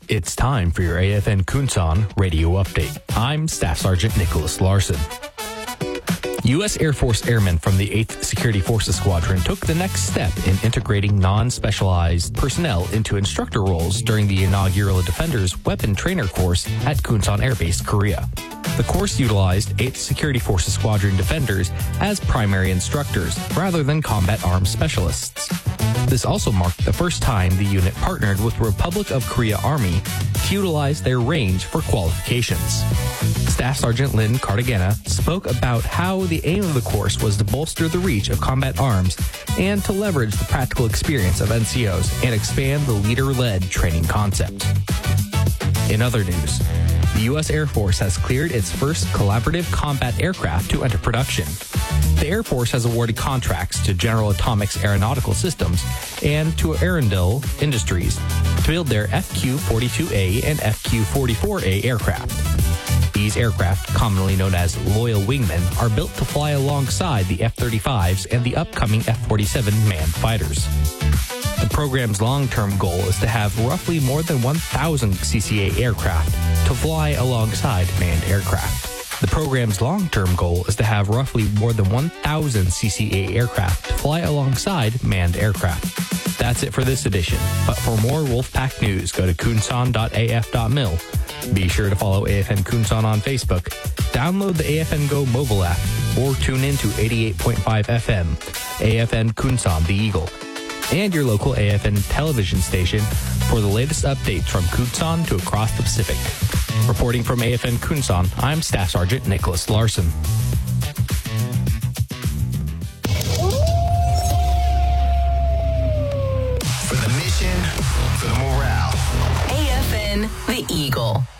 It's time for your AFN Kunsan radio update. I'm Staff Sergeant Nicholas Larson. U.S. Air Force airmen from the 8th Security Forces Squadron took the next step in integrating non-specialized personnel into instructor roles during the inaugural Defender's Weapon Trainer course at Kunsan Air Base, Korea. The course utilized 8th Security Forces Squadron defenders as primary instructors rather than combat arms specialists. This also marked the first time the unit partnered with the Republic of Korea Army to utilize their range for qualifications. Staff Sergeant Lynn Cartagena spoke about how the aim of the course was to bolster the reach of combat arms and to leverage the practical experience of NCOs and expand the leader-led training concept. In other news, the U.S. Air Force has cleared its first collaborative combat aircraft to enter production. The Air Force has awarded contracts to General Atomics Aeronautical Systems and to Arendelle Industries to build their FQ-42A and FQ-44A aircraft. These aircraft, commonly known as Loyal Wingmen, are built to fly alongside the F-35s and the upcoming F-47 manned fighters. The program's long-term goal is to have roughly more than 1,000 CCA aircraft to fly alongside manned aircraft. The program's long-term goal is to have roughly more than 1,000 CCA aircraft to fly alongside manned aircraft. That's it for this edition, but for more Wolfpack news, go to kunsan.af.mil. Be sure to follow AFN Kunsan on Facebook, download the AFN Go mobile app, or tune in to 88.5 FM, AFN Kunsan the Eagle, and your local AFN television station for the latest updates from Kunsan to across the Pacific. Reporting from AFN Kunsan, I'm Staff Sergeant Nicholas Larson. For the mission, for the morale. AFN the Eagle.